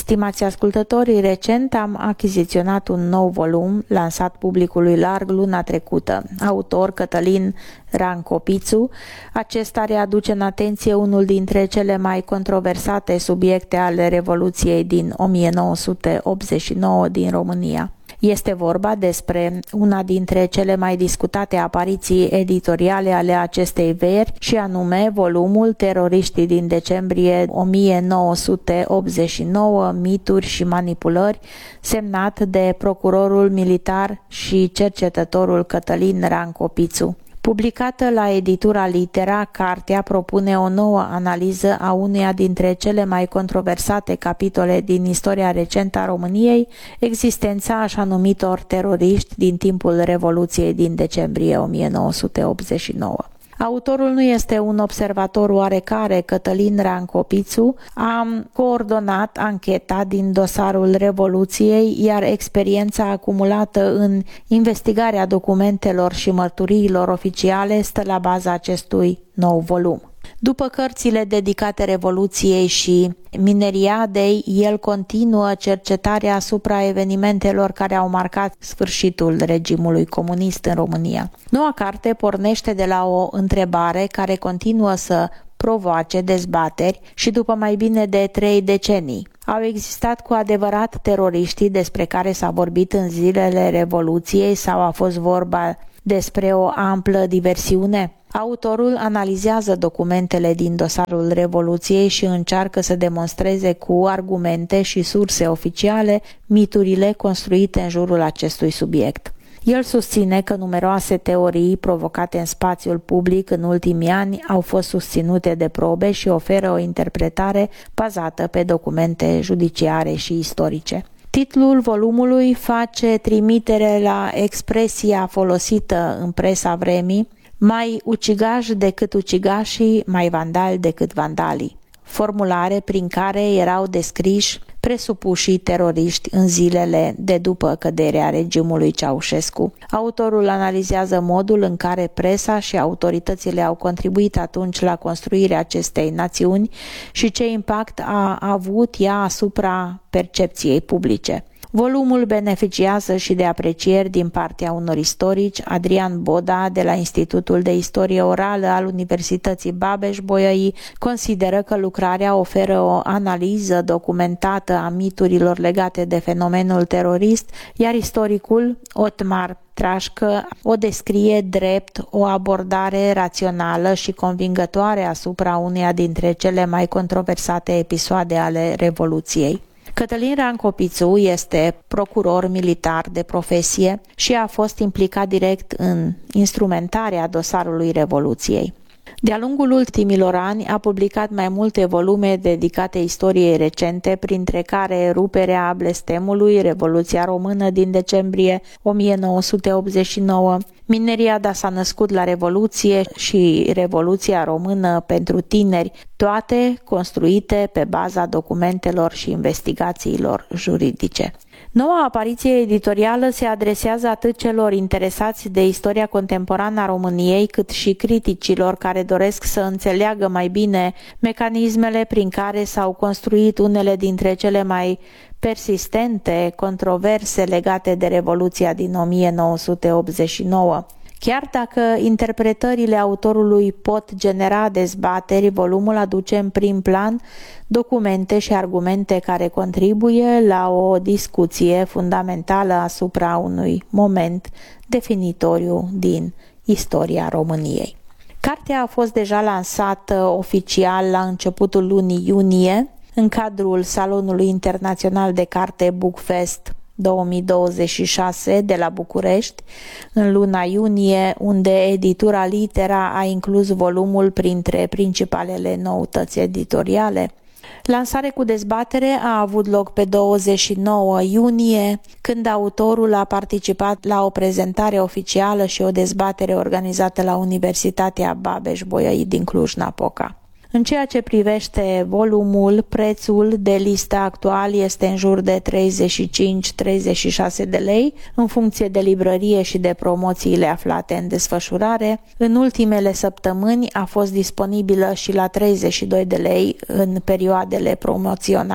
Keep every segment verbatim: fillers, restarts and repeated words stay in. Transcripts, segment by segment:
Stimați ascultători, recent am achiziționat un nou volum lansat publicului larg luna trecută. Autor Cătălin Rancopițu, acesta readuce în atenție unul dintre cele mai controversate subiecte ale Revoluției din o mie nouă sute optzeci și nouă din România. Este vorba despre una dintre cele mai discutate apariții editoriale ale acestei veri și anume volumul Teroriștii din decembrie o mie nouă sute optzeci și nouă, mituri și manipulări, semnat de procurorul militar și cercetătorul Cătălin Rancopițu. Publicată la editura Litera, cartea propune o nouă analiză a uneia dintre cele mai controversate capitole din istoria recentă a României, existența așa numitor teroriști din timpul Revoluției din decembrie o mie nouă sute optzeci și nouă. Autorul nu este un observator oarecare, Cătălin Rancopițu, a coordonat ancheta din dosarul Revoluției, iar experiența acumulată în investigarea documentelor și mărturiilor oficiale stă la baza acestui nou volum. După cărțile dedicate Revoluției și Mineriadei, el continuă cercetarea asupra evenimentelor care au marcat sfârșitul regimului comunist în România. Noua carte pornește de la o întrebare care continuă să provoace dezbateri și după mai bine de trei decenii. Au existat cu adevărat teroriștii despre care s-a vorbit în zilele Revoluției sau a fost vorba despre o amplă diversiune? Autorul analizează documentele din dosarul Revoluției și încearcă să demonstreze cu argumente și surse oficiale miturile construite în jurul acestui subiect. El susține că numeroase teorii provocate în spațiul public în ultimii ani au fost susținute de probe și oferă o interpretare bazată pe documente judiciare și istorice. Titlul volumului face trimitere la expresia folosită în presa vremii: mai ucigași decât ucigașii, mai vandali decât vandalii, formulare prin care erau descriși presupușii teroriști în zilele de după căderea regimului Ceaușescu. Autorul analizează modul în care presa și autoritățile au contribuit atunci la construirea acestei națiuni și ce impact a avut ea asupra percepției publice. Volumul beneficiază și de aprecieri din partea unor istorici. Adrian Boda, de la Institutul de Istorie Orală al Universității Babeș-Bolyai, consideră că lucrarea oferă o analiză documentată a miturilor legate de fenomenul terorist, iar istoricul Otmar Trașcă o descrie drept o abordare rațională și convingătoare asupra uneia dintre cele mai controversate episoade ale Revoluției. Cătălin Rancopițu este procuror militar de profesie și a fost implicat direct în instrumentarea dosarului Revoluției. De-a lungul ultimilor ani a publicat mai multe volume dedicate istoriei recente, printre care Ruperea blestemului, Revoluția Română din decembrie o mie nouă sute optzeci și nouă, Mineriada s-a născut la Revoluție și Revoluția Română pentru tineri, toate construite pe baza documentelor și investigațiilor juridice. Noua apariție editorială se adresează atât celor interesați de istoria contemporană a României, cât și criticilor care doresc să înțeleagă mai bine mecanismele prin care s-au construit unele dintre cele mai persistente controverse legate de Revoluția din o mie nouă sute optzeci și nouă. Chiar dacă interpretările autorului pot genera dezbateri, volumul aduce în prim plan documente și argumente care contribuie la o discuție fundamentală asupra unui moment definitoriu din istoria României. Cartea a fost deja lansată oficial la începutul lunii iunie, în cadrul Salonului Internațional de Carte Bookfest două mii douăzeci și șase de la București, în luna iunie, unde editura Litera a inclus volumul printre principalele noutăți editoriale. Lansare cu dezbatere a avut loc pe douăzeci și nouă iunie, când autorul a participat la o prezentare oficială și o dezbatere organizată la Universitatea Babeș-Bolyai din Cluj-Napoca. În ceea ce privește volumul, prețul de listă actual este în jur de treizeci și cinci - treizeci și șase de lei, în funcție de librărie și de promoțiile aflate în desfășurare. În ultimele săptămâni a fost disponibilă și la treizeci și doi de lei în perioadele promoționale.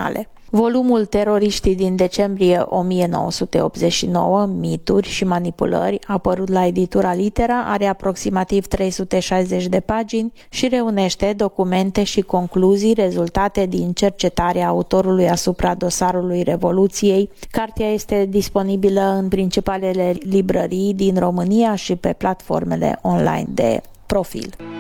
Volumul Teroriștii din decembrie o mie nouă sute optzeci și nouă, mituri și manipulări, apărut la editura Litera, are aproximativ trei sute șaizeci de pagini și reunește documente și concluzii rezultate din cercetarea autorului asupra dosarului Revoluției. Cartea este disponibilă în principalele librării din România și pe platformele online de profil.